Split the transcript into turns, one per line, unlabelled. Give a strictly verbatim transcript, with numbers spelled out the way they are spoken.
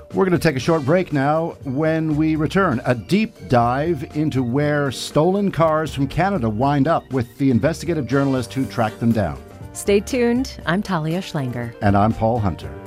We're going to take a short break now. When we return, a deep dive into where stolen cars from Canada wind up with the investigative journalist who tracked them down.
Stay tuned. I'm Talia Schlanger.
And I'm Paul Hunter.